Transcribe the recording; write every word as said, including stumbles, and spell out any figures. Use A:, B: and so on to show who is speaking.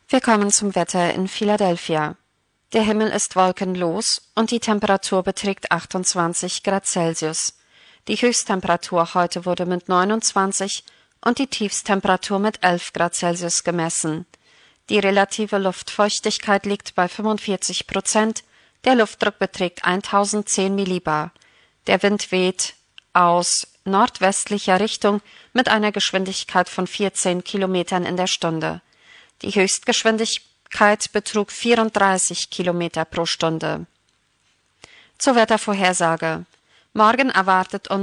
A: Wir kommen zum Wetter in Philadelphia. Der Himmel ist wolkenlos und die Temperatur beträgt achtundzwanzig Grad Celsius. Die Höchsttemperatur heute wurde mit neunundzwanzig und die Tiefsttemperatur mit elf Grad Celsius gemessen. Die relative Luftfeuchtigkeit liegt bei fünfundvierzig Prozent, der Luftdruck beträgt tausendzehn Millibar. Der Wind weht aus nordwestlicher Richtung mit einer Geschwindigkeit von vierzehn Kilometern in der Stunde. Die Höchstgeschwindigkeit betrug vierunddreißig Kilometer pro Stunde. Zur Wettervorhersage. Morgen erwartet uns